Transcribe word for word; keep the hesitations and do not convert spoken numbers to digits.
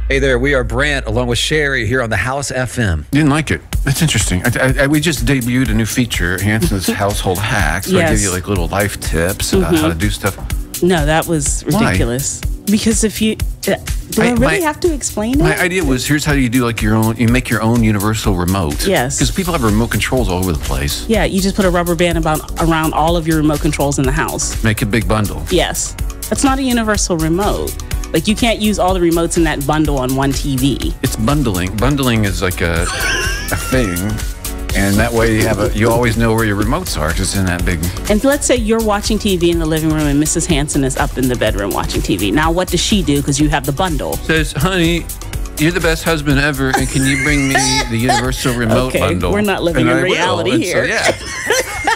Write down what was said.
Hey there, we are Brant along with Sherry here on the House F M. Didn't like it. That's interesting. I, I, I, we just debuted a new feature, Hanson's Household Hacks. So Yes. I give you like little life tips about Mm-hmm. how to do stuff. No, that was ridiculous. Because if you, uh, do I, I- really my- have to explain it? My idea was here's how you do like your own. You make your own universal remote. Yes. Because people have remote controls all over the place. Yeah, you just put a rubber band about around all of your remote controls in the house. Make a big bundle. Yes, that's not a universal remote. Like you can't use all the remotes in that bundle on one T V. It's bundling. Bundling is like a a thing, and that way you have a. You always know where your remotes are because it's in that big. And let's say you're watching T V in the living room and Missus Hanson is up in the bedroom watching T V. Now, what does she do? Because you have the bundle. Says, honey, you're the best husband ever, and can you bring me the universal remote Okay, bundle? we're not living And in I will. reality And so, here. yeah.